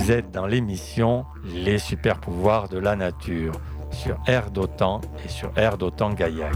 Vous êtes dans l'émission Les super pouvoirs de la nature sur Air d'Otan et sur Air d'Otan Gaillac.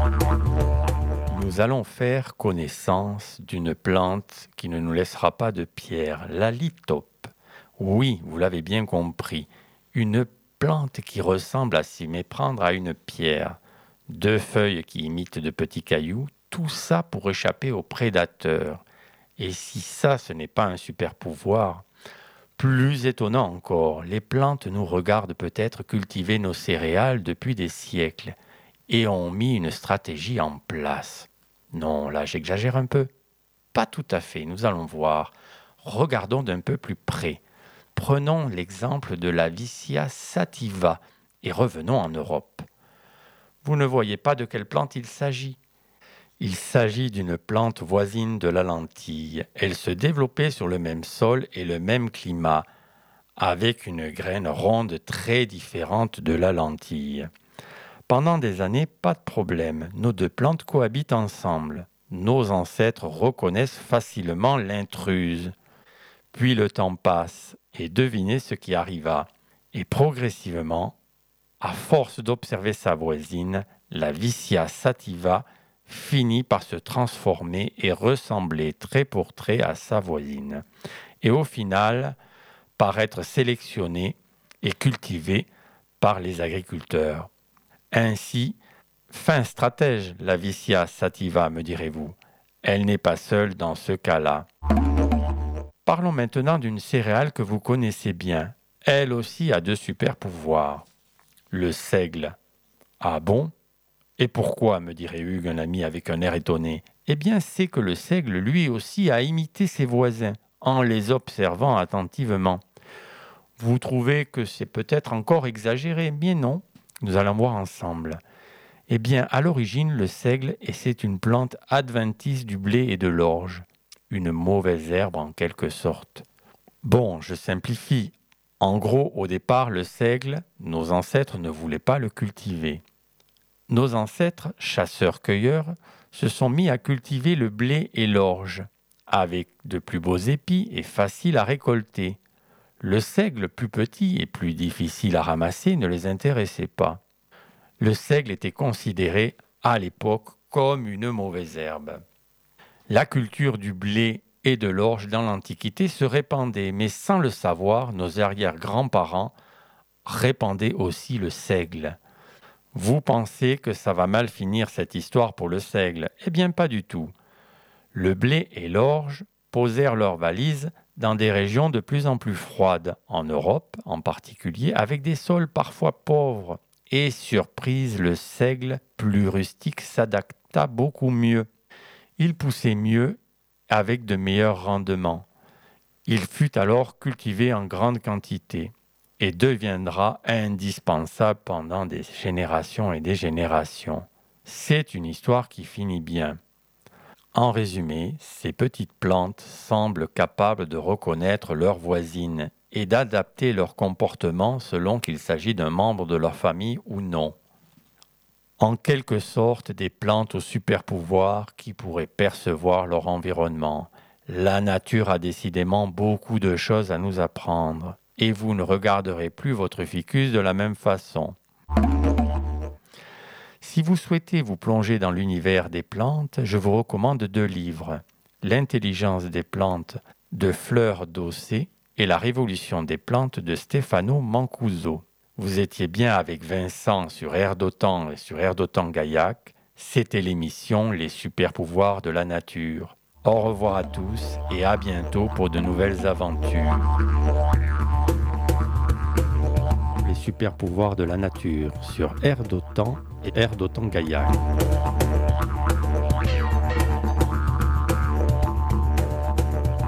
Nous allons faire connaissance d'une plante qui ne nous laissera pas de pierre, la lithope. Oui, vous l'avez bien compris, une plante qui ressemble à s'y méprendre à une pierre. Deux feuilles qui imitent de petits cailloux, tout ça pour échapper aux prédateurs. Et si ça, ce n'est pas un super pouvoir, plus étonnant encore, les plantes nous regardent peut-être cultiver nos céréales depuis des siècles et ont mis une stratégie en place. Non, là j'exagère un peu. Pas tout à fait, nous allons voir. Regardons d'un peu plus près. Prenons l'exemple de la Vicia sativa et revenons en Europe. Vous ne voyez pas de quelle plante il s'agit. Il s'agit d'une plante voisine de la lentille. Elle se développait sur le même sol et le même climat, avec une graine ronde très différente de la lentille. Pendant des années, pas de problème, nos deux plantes cohabitent ensemble. Nos ancêtres reconnaissent facilement l'intruse. Puis le temps passe, et devinez ce qui arriva. Et progressivement, à force d'observer sa voisine, la Vicia sativa finit par se transformer et ressembler trait pour trait à sa voisine. Et au final, par être sélectionnée et cultivée par les agriculteurs. Ainsi, fin stratège, la Vicia sativa, me direz-vous. Elle n'est pas seule dans ce cas-là. Parlons maintenant d'une céréale que vous connaissez bien. Elle aussi a deux super pouvoirs. Le seigle. Ah bon ? Et pourquoi, me dirait Hugues, un ami avec un air étonné ? Eh bien, c'est que le seigle, lui aussi, a imité ses voisins, en les observant attentivement. Vous trouvez que c'est peut-être encore exagéré, mais non, nous allons voir ensemble. Eh bien, à l'origine, le seigle, c'est une plante adventice du blé et de l'orge, une mauvaise herbe en quelque sorte. Bon, je simplifie. En gros, au départ, le seigle, nos ancêtres ne voulaient pas le cultiver. Nos ancêtres, chasseurs-cueilleurs, se sont mis à cultiver le blé et l'orge, avec de plus beaux épis et faciles à récolter. Le seigle, plus petit et plus difficile à ramasser, ne les intéressait pas. Le seigle était considéré, à l'époque, comme une mauvaise herbe. La culture du blé et de l'orge dans l'Antiquité se répandait, mais sans le savoir, nos arrière-grands-parents répandaient aussi le seigle. Vous pensez que ça va mal finir cette histoire pour le seigle ? Eh bien, pas du tout. Le blé et l'orge posèrent leurs valises dans des régions de plus en plus froides, en Europe en particulier, avec des sols parfois pauvres. Et surprise, le seigle, plus rustique, s'adapta beaucoup mieux. Il poussait mieux, avec de meilleurs rendements. Il fut alors cultivé en grande quantité et deviendra indispensable pendant des générations et des générations. C'est une histoire qui finit bien. En résumé, ces petites plantes semblent capables de reconnaître leurs voisines et d'adapter leur comportement selon qu'il s'agit d'un membre de leur famille ou non. En quelque sorte, des plantes au super pouvoir qui pourraient percevoir leur environnement. La nature a décidément beaucoup de choses à nous apprendre. Et vous ne regarderez plus votre ficus de la même façon. Si vous souhaitez vous plonger dans l'univers des plantes, je vous recommande deux livres. L'intelligence des plantes de Fleur Dossé et La révolution des plantes de Stefano Mancuso. Vous étiez bien avec Vincent sur Air d'Otan et sur Air d'Otan Gaillac. C'était l'émission Les super pouvoirs de la nature. Au revoir à tous et à bientôt pour de nouvelles aventures. Les super pouvoirs de la nature sur Air d'Otan et Air d'Otan Gaillac.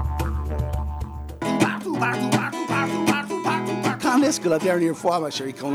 Quand est-ce que la dernière fois, ma chérie, qu'on